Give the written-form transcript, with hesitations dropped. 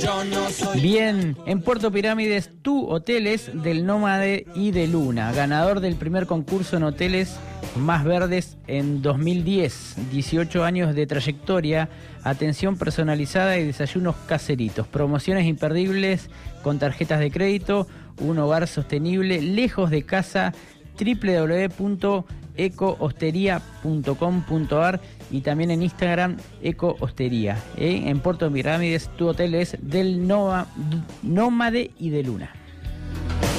Bien, en Puerto Pirámides, tu hotel es del Nómade y de Luna, ganador del primer concurso en hoteles más verdes en 2010, 18 años de trayectoria, atención personalizada y desayunos caseritos, promociones imperdibles con tarjetas de crédito, un hogar sostenible, lejos de casa, www.ecohosteria.com.ar y también en Instagram Ecohosteria. En Puerto Pirámides, tu hotel es del Nómade y de Luna.